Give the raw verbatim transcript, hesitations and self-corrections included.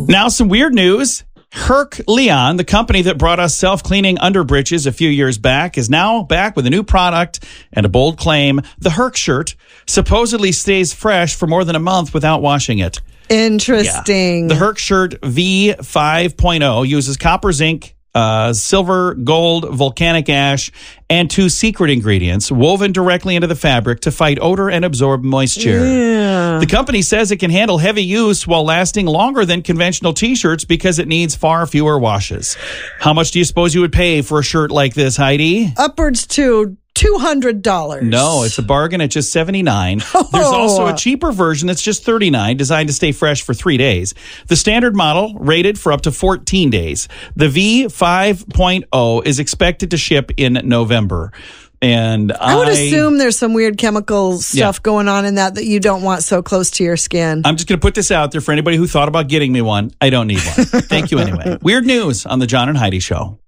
Now, some weird news. Herc Leon, the company that brought us self-cleaning underbritches a few years back, is now back with a new product and a bold claim. The Herc shirt supposedly stays fresh for more than a month without washing it. Interesting. Yeah. The Herc shirt V five point oh uses copper zinc, Uh, silver, gold, volcanic ash, and two secret ingredients woven directly into the fabric to fight odor and absorb moisture. Yeah. The company says it can handle heavy use while lasting longer than conventional T-shirts because it needs far fewer washes. How much do you suppose you would pay for a shirt like this, Heidi? Upwards to two hundred dollars. No, it's a bargain at just seventy-nine dollars. Oh. There's also a cheaper version that's just thirty-nine dollars, designed to stay fresh for three days. The standard model, rated for up to fourteen days. The V five point oh is expected to ship in November. And I, I would assume there's some weird chemical stuff Yeah. going on in that that you don't want so close to your skin. I'm just going to put this out there for anybody who thought about getting me one. I don't need one. Thank you anyway. Weird news on the John and Heidi Show.